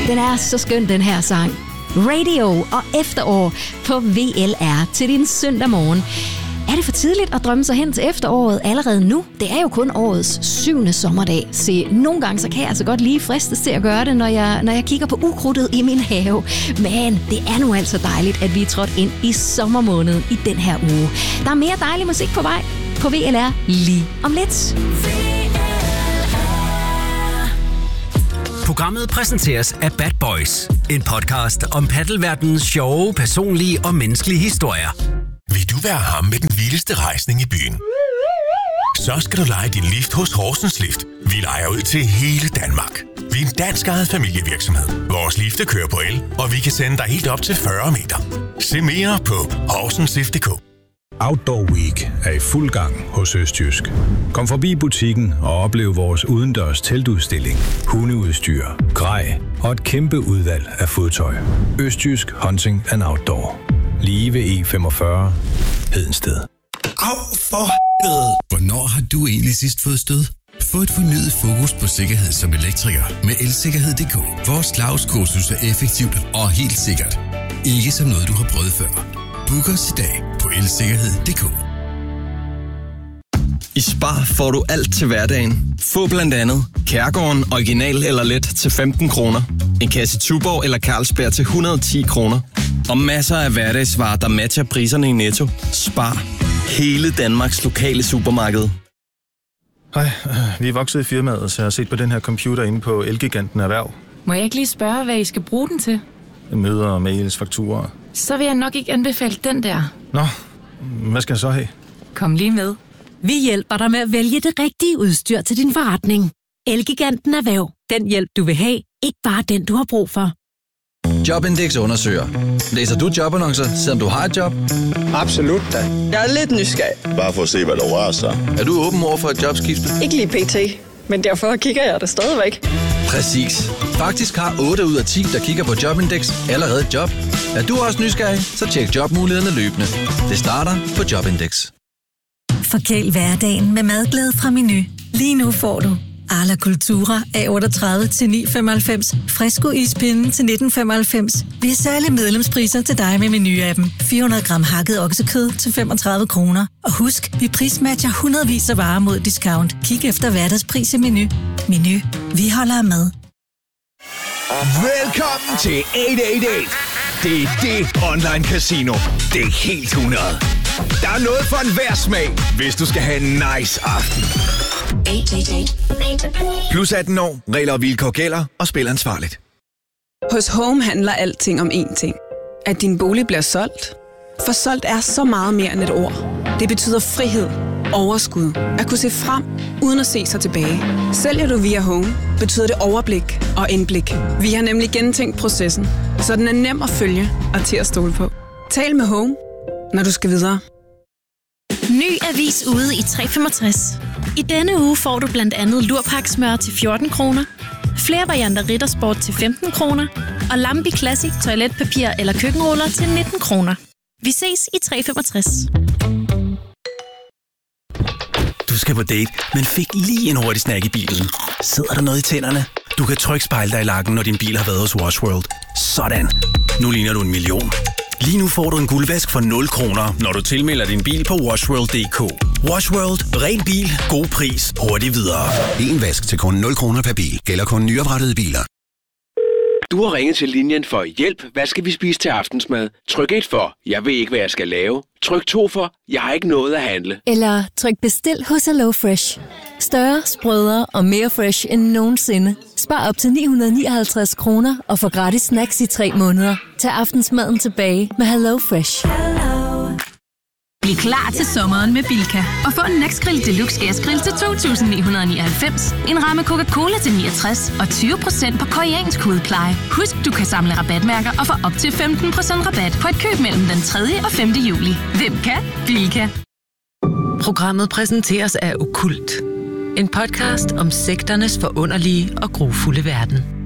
Den er så skøn, den her sang. Radio og efterår på VLR til din søndag morgen. Er det for tidligt at drømme sig hen til efteråret allerede nu? Det er jo kun årets 7. sommerdag. Se, nogle gange så kan jeg altså godt lige fristes til at gøre det, når jeg kigger på ukrudtet i min have. Men det er nu altså dejligt, at vi er trådt ind i sommermåneden i den her uge. Der er mere dejlig musik på vej på VLR lige om lidt. Programmet præsenteres af Bad Boys. En podcast om paddelverdenens sjove, personlige og menneskelige historier. Vil du være ham med den vildeste rejsning i byen? Så skal du leje din lift hos Horsens Lift. Vi lejer ud til hele Danmark. Vi er en dansk ejet familievirksomhed. Vores lifte kører på el, og vi kan sende dig helt op til 40 meter. Se mere på horsenslift.dk. Outdoor Week er i fuld gang hos Østjysk. Kom forbi butikken og oplev vores udendørs teltudstilling, hundeudstyr, grej og et kæmpe udvalg af fodtøj. Østjysk Hunting and Outdoor. Lige ved E45 Hedensted. Au for helvede! Hvornår har du egentlig sidst fået stød? Få et fornyet fokus på sikkerhed som elektriker med elsikkerhed.dk. Vores Claus-kursus er effektivt og helt sikkert. Ikke som noget, du har prøvet før. Book os i dag på elsikkerhed.dk. I Spar får du alt til hverdagen. Få blandt andet Kærgården original eller let til 15 kroner. En kasse Tuborg eller Carlsberg til 110 kroner. Og masser af hverdagsvarer, der matcher priserne i Netto. Spar. Hele Danmarks lokale supermarked. Hej, vi er vokset i firmaet, så jeg har set på den her computer inde på Elgiganten Erhverv. Må jeg ikke lige spørge, hvad I skal bruge den til? Møder, mails, fakturer. Så vil jeg nok ikke anbefale den der. Nå, hvad skal jeg så have? Kom lige med. Vi hjælper dig med at vælge det rigtige udstyr til din forretning. Elgiganten Erhverv. Den hjælp, du vil have. Ikke bare den, du har brug for. Jobindex undersøger. Læser du jobannoncer, selvom du har et job? Absolut da. Jeg er lidt nysgerrig. Bare for at se, hvad der rører sig. Er du åben over for et jobskifte? Ikke lige pt, men derfor kigger jeg det stadigvæk. Præcis. Faktisk har 8 ud af 10, der kigger på Jobindex, allerede et job. Er du også nysgerrig, så tjek jobmulighederne løbende. Det starter på Jobindex. Forkæl hverdagen med madglæde fra Menu. Lige nu får du Arla Cultura A38 til 9,95. Fresco ispinde til 19,95. Vi har særlige medlemspriser til dig med Menu-appen. 400 gram hakket oksekød til 35 kroner. Og husk, vi prismatcher hundredvis af varer mod discount. Kig efter hverdagspris i Menu. Menu. Vi holder med. Velkommen til 888. Det er det online casino. Det er helt 100. Der er noget for enhver smag, hvis du skal have en nice aften. 888. Plus 18 år, regler og vilkår gælder, og spil ansvarligt. Hos Home handler alting om én ting. At din bolig bliver solgt. For solgt er så meget mere end et ord. Det betyder frihed, overskud, at kunne se frem, uden at se sig tilbage. Sælger du via Home, betyder det overblik og indblik. Vi har nemlig gentænkt processen, så den er nem at følge og til at stole på. Tal med Home, når du skal videre. Ny avis ude i 365. I denne uge får du blandt andet lurpaksmør til 14 kroner, flere varianter Rittersport til 15 kroner og Lambi Classic toiletpapir eller køkkenruller til 19 kroner. Vi ses i 365. Du skal på date, men fik lige en hurtig snack i bilen. Sidder der noget i tænderne? Du kan trykspejle dig i lakken, når din bil har været hos Wash World. Sådan. Nu ligner du en million. Lige nu får du en guldvask for 0 kroner, når du tilmelder din bil på washworld.dk. Wash World. Ren bil. God pris. Hurtigt videre. En vask til kun 0 kroner per bil. Gælder kun nyoprettede biler. Du har ringet til linjen for hjælp. Hvad skal vi spise til aftensmad? Tryk 1 for, jeg ved ikke, hvad jeg skal lave. Tryk 2 for, jeg har ikke noget at handle. Eller tryk bestil hos HelloFresh. Større, sprødere og mere fresh end nogensinde. Spar op til 959 kroner og få gratis snacks i 3 måneder. Tag aftensmaden tilbage med HelloFresh. Bliv klar til sommeren med Bilka. Og få en Next Grill Deluxe Gasgrill til 2.999. En ramme Coca-Cola til 69 og 20% på koreansk hudpleje. Husk, du kan samle rabatmærker og få op til 15% rabat på et køb mellem den 3. og 5. juli. Hvem kan? Bilka. Programmet præsenteres af Okkult. En podcast om sekternes forunderlige og grufulde verden.